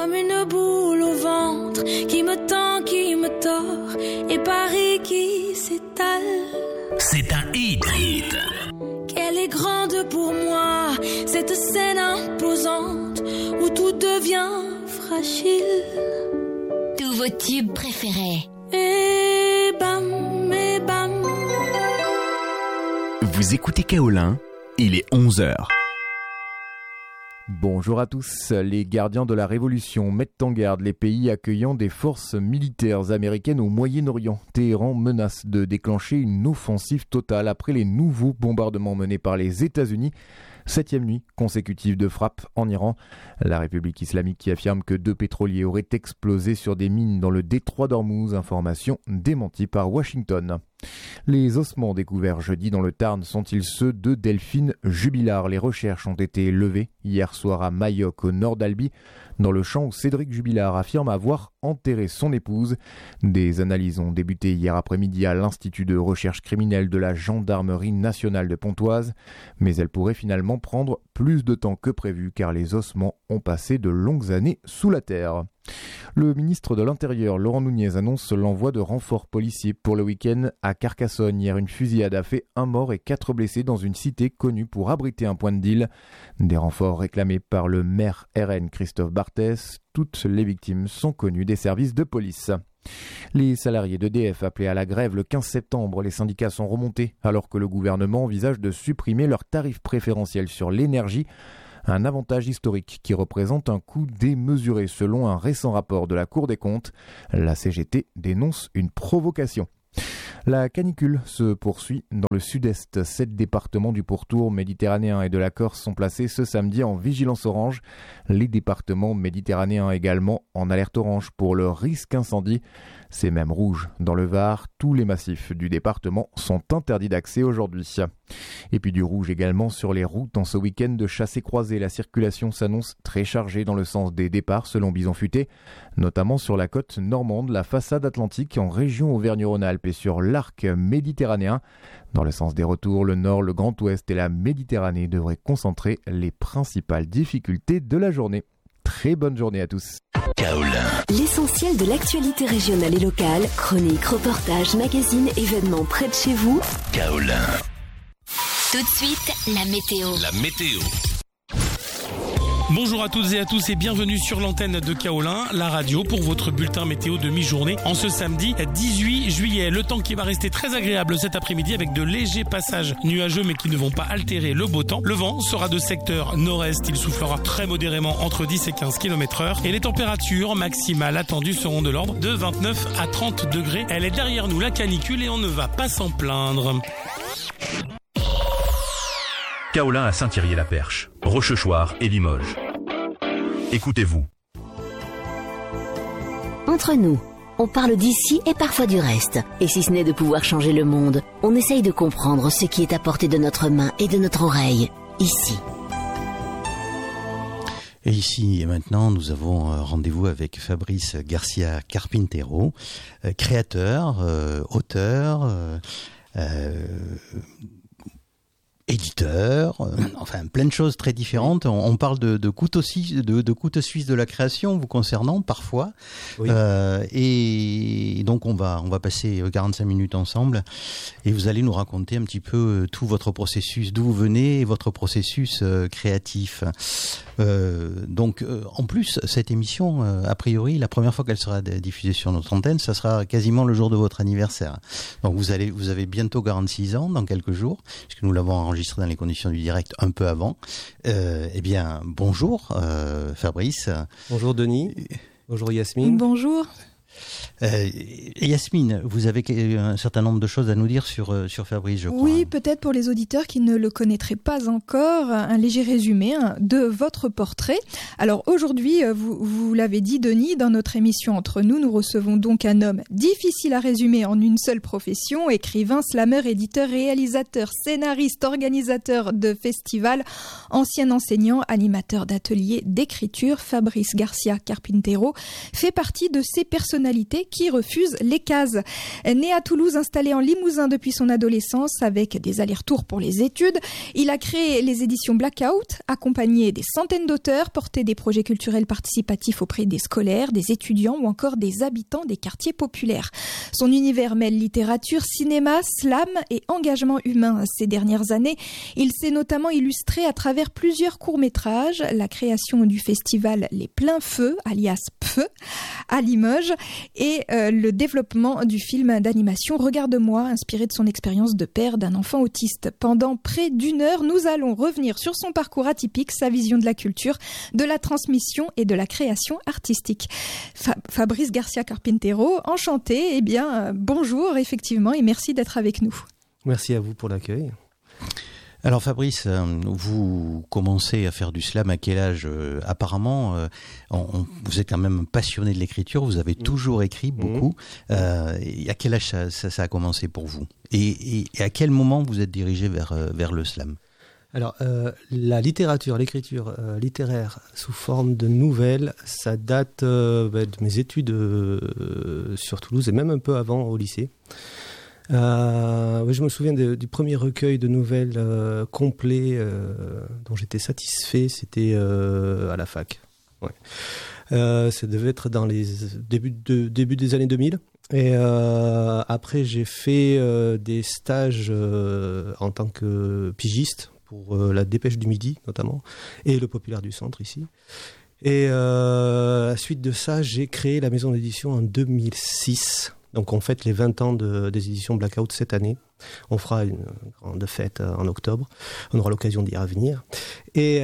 comme une boule au ventre qui me tend, qui me tord, et Paris qui s'étale. C'est un hit. Qu'elle est grande pour moi, cette scène imposante où tout devient fragile. Tous vos tubes préférés. Et bam, et bam. Vous écoutez Kaolin, il est 11h. Bonjour à tous. Les gardiens de la Révolution mettent en garde les pays accueillant des forces militaires américaines au Moyen-Orient. Téhéran menace de déclencher une offensive totale après les nouveaux bombardements menés par les États-Unis. 7e nuit consécutive de frappe en Iran. La République islamique qui affirme que 2 pétroliers auraient explosé sur des mines dans le détroit d'Ormuz. Information démentie par Washington. Les ossements découverts jeudi dans le Tarn sont-ils ceux de Delphine Jubilard? Les recherches ont été levées hier soir à Mayoc, au nord d'Albi, dans le champ où Cédric Jubilard affirme avoir enterré son épouse. Des analyses ont débuté hier après-midi à l'Institut de recherche criminelle de la Gendarmerie nationale de Pontoise, mais elles pourraient finalement prendre plus de temps que prévu car les ossements ont passé de longues années sous la terre. Le ministre de l'Intérieur, Laurent Nunez, annonce l'envoi de renforts policiers pour le week-end à Carcassonne. Hier, une fusillade a fait 1 mort et 4 blessés dans une cité connue pour abriter un point de deal. Des renforts réclamés par le maire RN Christophe Barthès. Toutes les victimes sont connues des services de police. Les salariés d'EDF appelés à la grève le 15 septembre, les syndicats sont remontés alors que le gouvernement envisage de supprimer leurs tarifs préférentiels sur l'énergie. Un avantage historique qui représente un coût démesuré selon un récent rapport de la Cour des comptes. La CGT dénonce une provocation. La canicule se poursuit dans le sud-est. 7 départements du pourtour méditerranéen et de la Corse sont placés ce samedi en vigilance orange. Les départements méditerranéens également en alerte orange pour le risque incendie. C'est même rouge dans le Var. Tous les massifs du département sont interdits d'accès aujourd'hui. Et puis du rouge également sur les routes en ce week-end de chassés-croisés. La circulation s'annonce très chargée dans le sens des départs selon Bison Futé, notamment sur la côte normande, la façade atlantique en région Auvergne-Rhône-Alpes et sur l'arc méditerranéen. Dans le sens des retours, le nord, le Grand Ouest et la Méditerranée devraient concentrer les principales difficultés de la journée. Très bonne journée à tous. Kaolin. L'essentiel de l'actualité régionale et locale, chroniques, reportages, magazines, événements près de chez vous. Kaolin. Tout de suite, la météo. La météo. Bonjour à toutes et à tous et bienvenue sur l'antenne de Kaolin, la radio pour votre bulletin météo de mi-journée en ce samedi 18 juillet. Le temps qui va rester très agréable cet après-midi avec de légers passages nuageux mais qui ne vont pas altérer le beau temps. Le vent sera de secteur nord-est, il soufflera très modérément entre 10 et 15 km/h et les températures maximales attendues seront de l'ordre de 29 à 30 degrés. Elle est derrière nous la canicule et on ne va pas s'en plaindre. Kaolin à Saint-Thierry-la-Perche, Rochechouart et Limoges. Écoutez-vous. Entre nous, on parle d'ici et parfois du reste. Et si ce n'est de pouvoir changer le monde, on essaye de comprendre ce qui est à portée de notre main et de notre oreille, ici. Et ici et maintenant, nous avons rendez-vous avec Fabrice Garcia Carpintero, créateur, auteur, éditeur, enfin plein de choses très différentes. On parle de couteaux suisses de la création vous concernant parfois. Oui. Et donc on va passer 45 minutes ensemble et vous allez nous raconter un petit peu tout votre processus, d'où vous venez et votre processus créatif. Donc en plus cette émission, a priori la première fois qu'elle sera diffusée sur notre antenne, ça sera quasiment le jour de votre anniversaire. Donc vous avez bientôt 46 ans dans quelques jours, puisque nous l'avons enregistré dans les conditions du direct un peu avant. Eh bien, bonjour Fabrice. Bonjour Denis. Bonjour Yasmine. Bonjour. Yasmine, vous avez un certain nombre de choses à nous dire sur Fabrice, je crois. Oui, peut-être pour les auditeurs qui ne le connaîtraient pas encore, un léger résumé de votre portrait. Alors aujourd'hui, vous l'avez dit Denis, dans notre émission Entre nous recevons donc un homme difficile à résumer en une seule profession, écrivain, slameur, éditeur, réalisateur, scénariste, organisateur de festivals, ancien enseignant, animateur d'ateliers d'écriture. Fabrice Garcia Carpintero fait partie de ces personnalités personnalité qui refuse les cases. Né à Toulouse, installé en Limousin depuis son adolescence avec des allers-retours pour les études, il a créé les éditions Blackout, accompagné des centaines d'auteurs, porté des projets culturels participatifs auprès des scolaires, des étudiants ou encore des habitants des quartiers populaires. Son univers mêle littérature, cinéma, slam et engagement humain. Ces dernières années, il s'est notamment illustré à travers plusieurs courts-métrages, la création du festival Les Pleins Feux, alias PFEU, à Limoges, et le développement du film d'animation Regarde-moi, inspiré de son expérience de père d'un enfant autiste. Pendant près d'une heure, nous allons revenir sur son parcours atypique, sa vision de la culture, de la transmission et de la création artistique. Fabrice Garcia Carpintero, enchanté, bonjour effectivement et merci d'être avec nous. Merci à vous pour l'accueil. Alors Fabrice, vous commencez à faire du slam à quel âge ? Apparemment, vous êtes quand même passionné de l'écriture, vous avez toujours écrit beaucoup. Et à quel âge ça a commencé pour vous ? Et à quel moment vous êtes dirigé vers le slam ? Alors, la littérature, l'écriture littéraire sous forme de nouvelles, ça date de mes études sur Toulouse et même un peu avant au lycée. Je me souviens du premier recueil de nouvelles complet dont j'étais satisfait, c'était à la fac. Ouais. Ça devait être dans les début des années 2000. Et après, j'ai fait des stages en tant que pigiste pour la Dépêche du Midi notamment et le Populaire du Centre ici. Et à la suite de ça, j'ai créé la maison d'édition en 2006. Donc on fête les 20 ans des éditions Blackout cette année. On fera une grande fête en octobre. On aura l'occasion d'y revenir. Et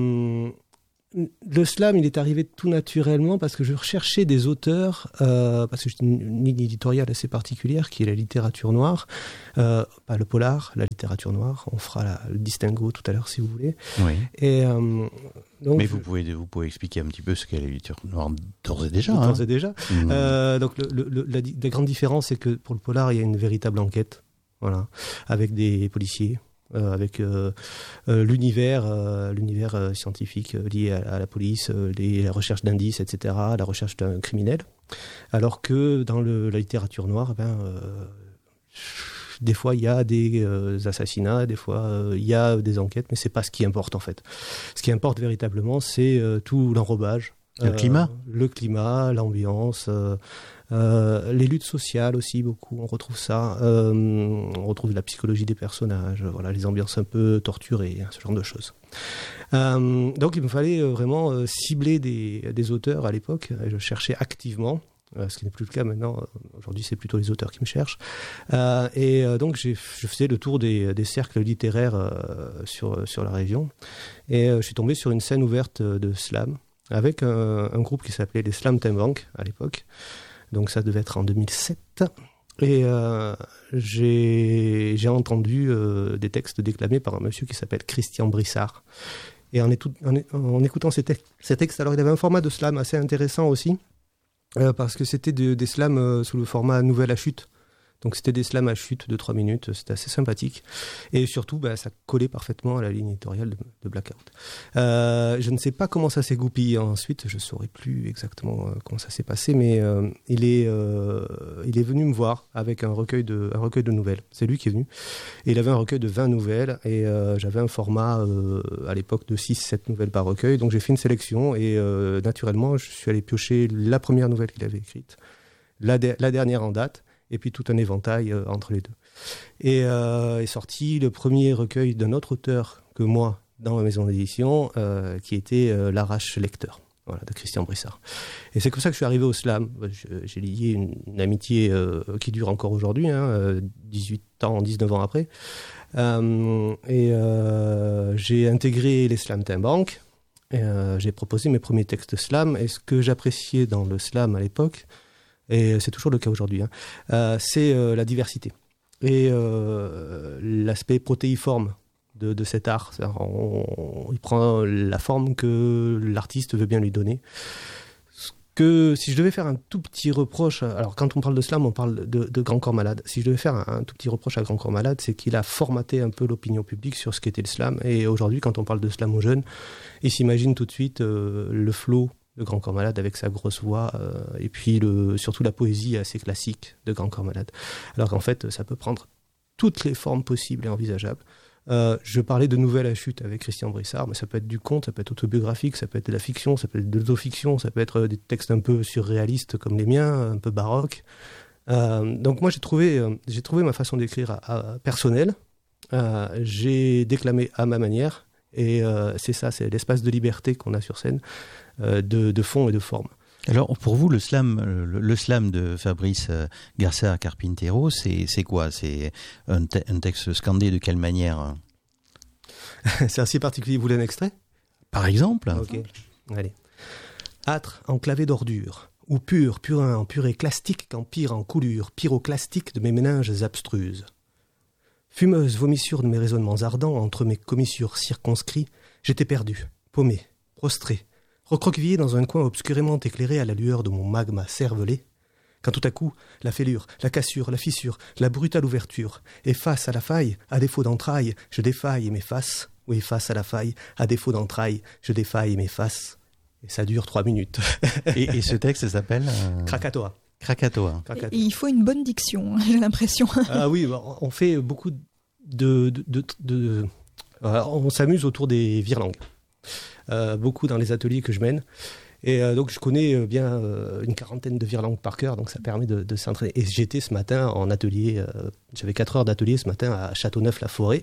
le slam, il est arrivé tout naturellement parce que je recherchais des auteurs, parce que j'ai une ligne éditoriale assez particulière qui est la littérature noire, pas le polar, la littérature noire. On fera le distinguo tout à l'heure si vous voulez. Oui. Et donc, mais vous pouvez expliquer un petit peu ce qu'est la littérature noire d'ores et déjà. D'ores et déjà. Donc la grande différence, c'est que pour le polar, il y a une véritable enquête, voilà, avec des policiers. Avec l'univers scientifique lié à la police, la recherche d'indices, etc., la recherche d'un criminel. Alors que dans la littérature noire, des fois il y a des assassinats, des fois il y a des enquêtes, mais c'est pas ce qui importe en fait. Ce qui importe véritablement, c'est tout l'enrobage. Le climat, l'ambiance, les luttes sociales aussi, beaucoup, on retrouve ça. On retrouve la psychologie des personnages, voilà, les ambiances un peu torturées, ce genre de choses. Donc il me fallait vraiment cibler des auteurs à l'époque. Je cherchais activement, ce qui n'est plus le cas maintenant. Aujourd'hui, c'est plutôt les auteurs qui me cherchent. Donc je faisais le tour des cercles littéraires sur la région. Et je suis tombé sur une scène ouverte de slam, avec un groupe qui s'appelait les Slamtimbanques à l'époque. Donc ça devait être en 2007. Et j'ai entendu des textes déclamés par un monsieur qui s'appelle Christian Brissard. Et en écoutant ces textes, alors il avait un format de slam assez intéressant aussi, parce que c'était des slams sous le format nouvelle à chute. Donc c'était des slams à chute de 3 minutes, c'était assez sympathique. Et surtout, ça collait parfaitement à la ligne éditoriale de Blackout. Je ne sais pas comment ça s'est goupillé ensuite, je ne saurais plus exactement comment ça s'est passé, mais il est venu me voir avec un recueil de nouvelles. C'est lui qui est venu. Et il avait un recueil de 20 nouvelles, et j'avais un format à l'époque de 6-7 nouvelles par recueil. Donc j'ai fait une sélection, et naturellement, je suis allé piocher la première nouvelle qu'il avait écrite, la dernière en date, et puis tout un éventail entre les deux. Et est sorti le premier recueil d'un autre auteur que moi dans ma maison d'édition, qui était L'Arrache Lecteur, voilà, de Christian Brissard. Et c'est comme ça que je suis arrivé au slam. J'ai lié une amitié qui dure encore aujourd'hui, 19 ans après. J'ai intégré les Slamtimbanques, j'ai proposé mes premiers textes slam, et ce que j'appréciais dans le slam à l'époque, et c'est toujours le cas aujourd'hui, c'est la diversité et l'aspect protéiforme de cet art. Il prend la forme que l'artiste veut bien lui donner. Si je devais faire un tout petit reproche, alors quand on parle de slam, on parle de Grand Corps Malade. Si je devais faire un tout petit reproche à Grand Corps Malade, c'est qu'il a formaté un peu l'opinion publique sur ce qu'était le slam. Et aujourd'hui, quand on parle de slam aux jeunes, ils s'imaginent tout de suite le flot de Grand Corps Malade avec sa grosse voix, et puis surtout la poésie assez classique de Grand Corps Malade. Alors qu'en fait, ça peut prendre toutes les formes possibles et envisageables. Je parlais de nouvelles à chute avec Christian Brissard, mais ça peut être du conte, ça peut être autobiographique, ça peut être de la fiction, ça peut être de l'autofiction, ça peut être des textes un peu surréalistes comme les miens, un peu baroques. Donc moi j'ai trouvé ma façon d'écrire personnelle. J'ai déclamé à ma manière, et c'est l'espace de liberté qu'on a sur scène, de fond et de forme. Alors pour vous, le slam de Fabrice García Carpintero, c'est quoi? C'est un texte scandé de quelle manière? C'est assez particulier. Vous voulez un extrait? Par exemple. Ok, allez. Âtre enclavé d'ordures, ou pur, purin en purée clastique qu'empire en coulure, pyroclastique de mes méninges abstruses. Fumeuse vomissure de mes raisonnements ardents, entre mes commissures circonscrits, j'étais perdu, paumé, prostré, recroquevillé dans un coin obscurément éclairé à la lueur de mon magma cervelé, quand tout à coup, la fêlure, la cassure, la fissure, la brutale ouverture, et face à la faille, à défaut d'entrailles, je défaille et m'efface, oui, face à la faille, à défaut d'entrailles, je défaille et m'efface. Et ça dure 3 minutes. et ce texte s'appelle Krakatoa. Krakatoa. Et il faut une bonne diction, j'ai l'impression. Ah oui, on fait beaucoup on s'amuse autour des virelangues. Beaucoup dans les ateliers que je mène. Et donc je connais bien une 40aine de virelangues par cœur, donc ça permet de s'entraîner. Et j'étais ce matin en atelier, j'avais 4 heures d'atelier ce matin à Châteauneuf-la-Forêt,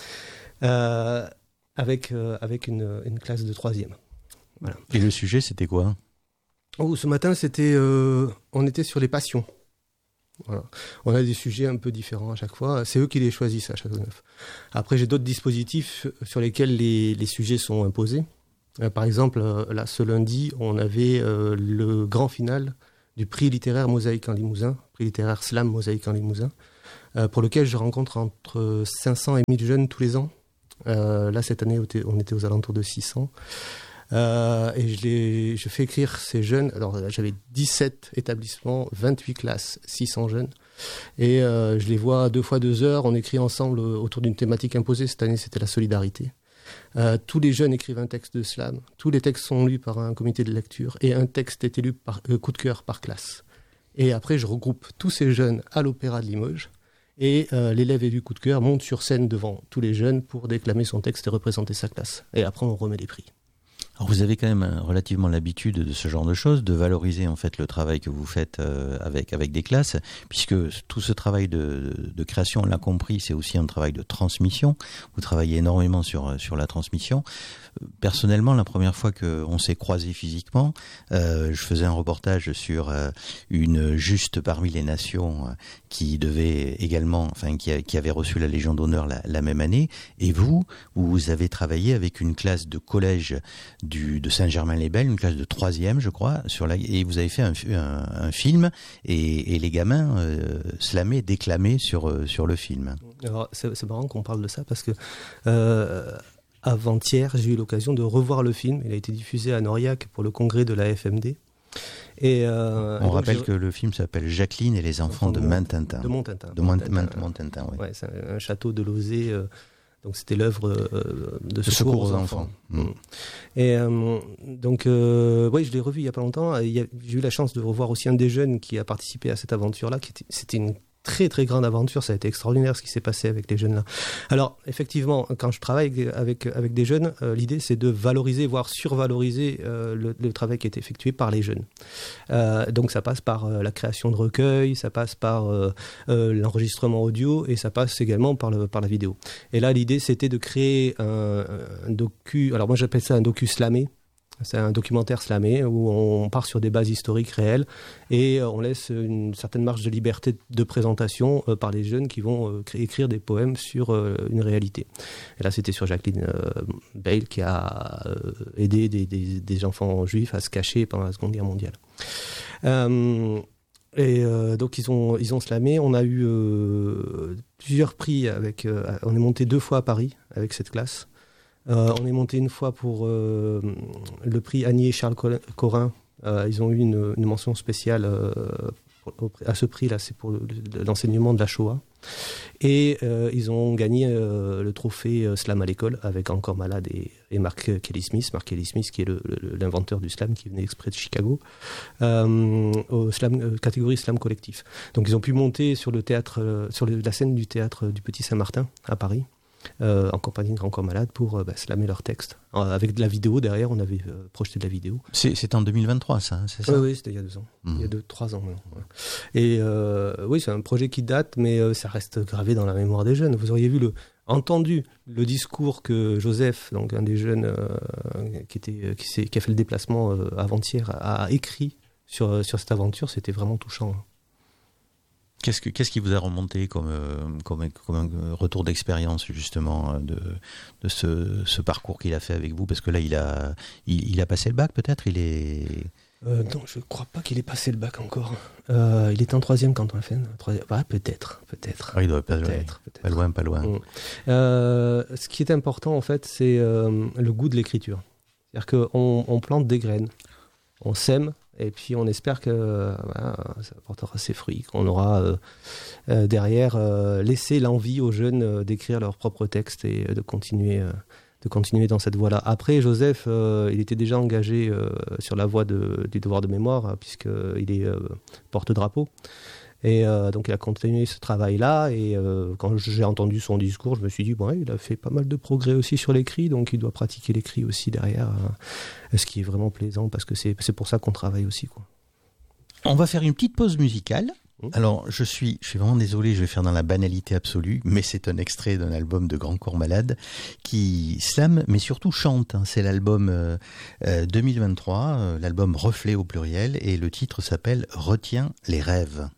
avec une classe de 3e. Voilà. Et le sujet, c'était quoi? Ce matin, on était sur les passions. Voilà. On a des sujets un peu différents à chaque fois. C'est eux qui les choisissent à Châteauneuf. Après, j'ai d'autres dispositifs sur lesquels les sujets sont imposés. Par exemple, là, ce lundi, on avait le grand final du prix littéraire Mosaïque en Limousin, prix littéraire Slam Mosaïque en Limousin, pour lequel je rencontre entre 500 et 1000 jeunes tous les ans. Là, cette année, on était aux alentours de 600. Et je fais écrire ces jeunes. Alors j'avais 17 établissements, 28 classes, 600 jeunes. Et je les vois 2 fois 2 heures. On écrit ensemble autour d'une thématique imposée. Cette année, c'était la solidarité. Tous les jeunes écrivent un texte de slam. Tous les textes sont lus par un comité de lecture. Et un texte est élu par coup de cœur par classe. Et après, je regroupe tous ces jeunes à l'Opéra de Limoges. Et l'élève élu coup de cœur monte sur scène devant tous les jeunes pour déclamer son texte et représenter sa classe. Et après, on remet les prix. Alors vous avez quand même relativement l'habitude de ce genre de choses, de valoriser en fait le travail que vous faites avec des classes, puisque tout ce travail de création, on l'a compris, c'est aussi un travail de transmission. Vous travaillez énormément sur la transmission. Personnellement, la première fois qu'on s'est croisés physiquement, je faisais un reportage sur une juste parmi les nations qui devait également, enfin qui avait reçu la Légion d'honneur la même année. Et vous avez travaillé avec une classe de collège de Saint-Germain-les-Belles, une classe de 3e, je crois, et vous avez fait un film et les gamins slamaient, déclamaient sur le film. Alors c'est marrant qu'on parle de ça parce que avant-hier, j'ai eu l'occasion de revoir le film. Il a été diffusé à Noriac pour le congrès de la FMD. Et on rappelle que le film s'appelle Jacqueline et les enfants de Montintin. De Montintin. Montintin, oui. Ouais, c'est un château de Lauzet. Donc c'était l'œuvre de secours aux enfants. Et donc, oui, je l'ai revu il n'y a pas longtemps. J'ai eu la chance de revoir aussi un des jeunes qui a participé à cette aventure-là. C'était une très très grande aventure, ça a été extraordinaire ce qui s'est passé avec les jeunes là. Alors effectivement, quand je travaille avec des jeunes, l'idée c'est de valoriser, voire survaloriser le travail qui est effectué par les jeunes. Donc ça passe par la création de recueils, ça passe par l'enregistrement audio et ça passe également par la vidéo. Et là l'idée c'était de créer un docu, alors moi j'appelle ça un docu slamé. C'est un documentaire slamé où on part sur des bases historiques réelles et on laisse une certaine marge de liberté de présentation par les jeunes qui vont écrire des poèmes sur une réalité. Et là, c'était sur Jacqueline Bale qui a aidé des enfants juifs à se cacher pendant la Seconde Guerre mondiale. Donc ils ont slamé. On a eu plusieurs prix on est monté 2 fois à Paris avec cette classe. On est monté une fois pour le prix Annie et Charles Corin. Ils ont eu une mention spéciale à ce prix-là, c'est pour l'enseignement de la Shoah. Et ils ont gagné le trophée slam à l'école avec Encore Malade et Mark Kelly Smith. Mark Kelly Smith qui est l'inventeur du slam, qui venait exprès de Chicago, au slam, catégorie slam collectif. Donc ils ont pu monter sur le théâtre, la scène du théâtre du Petit Saint-Martin à Paris, en compagnie de Encore Malade, pour slammer leurs textes. Avec de la vidéo derrière, on avait projeté de la vidéo. C'est en 2023 ça, c'est ça? Oui, c'était il y a 2 ans. Il y a 3 ans maintenant. Ouais. Et oui, c'est un projet qui date, mais ça reste gravé dans la mémoire des jeunes. Vous auriez entendu le discours que Joseph, donc un des jeunes qui a fait le déplacement avant-hier, a écrit sur cette aventure. C'était vraiment touchant. Qu'est-ce qui vous a remonté comme un retour d'expérience justement de ce parcours qu'il a fait avec vous? Parce que là, il a passé le bac peut-être? Non, je ne crois pas qu'il ait passé le bac encore. Il était en 3e quand on l'a fait. Peut-être. Ah, il doit pas loin. Pas loin. Ce qui est important en fait, c'est le goût de l'écriture. C'est-à-dire qu'on plante des graines, on sème. Et puis on espère que ça apportera ses fruits, qu'on aura derrière laissé l'envie aux jeunes d'écrire leurs propres textes et de continuer dans cette voie-là. Après, Joseph, il était déjà engagé sur la voie du devoir de mémoire, puisqu'il est porte-drapeau. Et donc il a continué ce travail-là, et quand j'ai entendu son discours, je me suis dit, il a fait pas mal de progrès aussi sur l'écrit, donc il doit pratiquer l'écrit aussi derrière, ce qui est vraiment plaisant, parce que c'est pour ça qu'on travaille aussi, quoi. On va faire une petite pause musicale. Alors, je suis vraiment désolé, je vais faire dans la banalité absolue, mais c'est un extrait d'un album de Grand Corps Malade qui slame, mais surtout chante. C'est l'album 2023, l'album Reflet au pluriel, et le titre s'appelle « Retiens les rêves ».